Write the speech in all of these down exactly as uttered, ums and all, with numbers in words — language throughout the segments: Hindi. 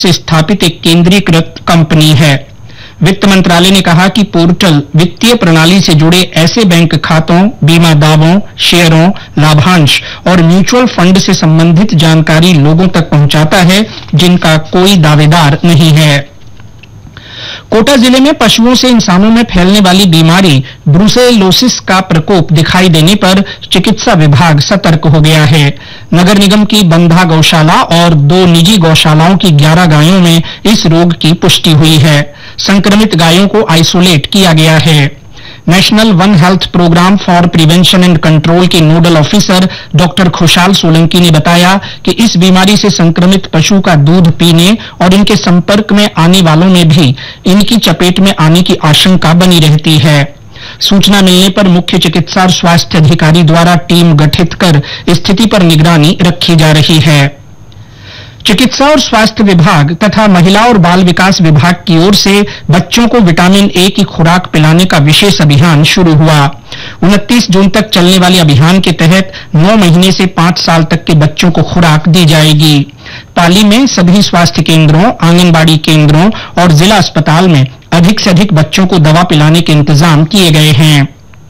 से स्थापित एक केंद्रीकृत कंपनी है। वित्त मंत्रालय ने कहा कि पोर्टल वित्तीय प्रणाली से जुड़े ऐसे बैंक खातों, बीमा दावों, शेयरों, लाभांश और म्यूचुअल फंड से संबंधित जानकारी लोगों तक पहुंचाता है जिनका कोई दावेदार नहीं है। कोटा जिले में पशुओं से इंसानों में फैलने वाली बीमारी ब्रुसेलोसिस का प्रकोप दिखाई देने पर चिकित्सा विभाग सतर्क हो गया है। नगर निगम की बंधा गौशाला और दो निजी गौशालाओं की ग्यारह गायों में इस रोग की पुष्टि हुई है। संक्रमित गायों को आइसोलेट किया गया है। National one health programme for prevention and control के नोडल ऑफिसर डॉक्टर खुशहाल सोलंकी ने बताया कि इस बीमारी से संक्रमित पशु का दूध पीने और इनके संपर्क में आने वालों में भी इनकी चपेट में आने की आशंका बनी रहती है। सूचना मिलने पर मुख्य चिकित्सा और स्वास्थ्य अधिकारी द्वारा टीम गठित कर स्थिति पर निगरानी रखी जा रही है। चिकित्सा और स्वास्थ्य विभाग तथा महिला और बाल विकास विभाग की ओर से बच्चों को विटामिन ए की खुराक पिलाने का विशेष अभियान शुरू हुआ। उनतीस जून तक चलने वाले अभियान के तहत नौ महीने से पांच साल तक के बच्चों को खुराक दी जाएगी। पाली में सभी स्वास्थ्य केंद्रों, आंगनबाड़ी केंद्रों और जिला अस्पताल में अधिक से अधिक बच्चों को दवा पिलाने के इंतजाम किए गए हैं।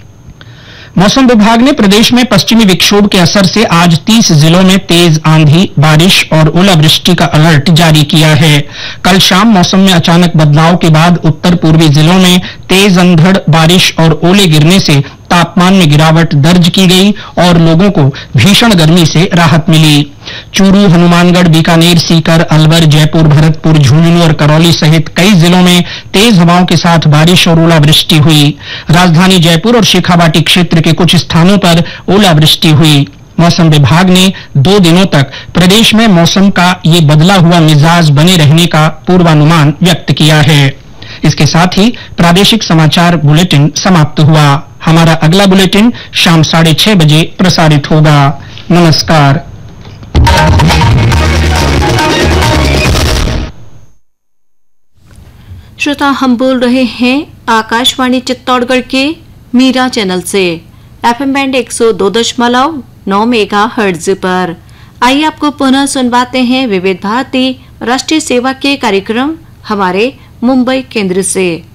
मौसम विभाग ने प्रदेश में पश्चिमी विक्षोभ के असर से आज तीस जिलों में तेज आंधी, बारिश और ओलावृष्टि का अलर्ट जारी किया है। कल शाम मौसम में अचानक बदलाव के बाद उत्तर पूर्वी जिलों में तेज अंधड़, बारिश और ओले गिरने से तापमान में गिरावट दर्ज की गई और लोगों को भीषण गर्मी से राहत मिली। चूरू, हनुमानगढ़, बीकानेर, सीकर, अलवर, जयपुर, भरतपुर, झुंझुनू और करौली सहित कई जिलों में तेज हवाओं के साथ बारिश और ओलावृष्टि हुई। राजधानी जयपुर और शेखावाटी क्षेत्र के कुछ स्थानों पर ओलावृष्टि हुई। मौसम विभाग ने दो दिनों तक प्रदेश में मौसम का ये बदला हुआ मिजाज बने रहने का पूर्वानुमान व्यक्त किया है। इसके साथ ही प्रादेशिक समाचार बुलेटिन समाप्त हुआ। हमारा अगला बुलेटिन शाम साढ़े छह बजे प्रसारित होगा। नमस्कार। श्रोता, हम बोल रहे हैं आकाशवाणी चित्तौड़गढ़ के मीरा चैनल से एफएम बैंड एक सौ दो दशमलव नौ मेगा हर्ट्ज पर। आइए आपको पुनः सुनवाते हैं विविध भारती राष्ट्रीय सेवा के कार्यक्रम हमारे मुंबई केंद्र से।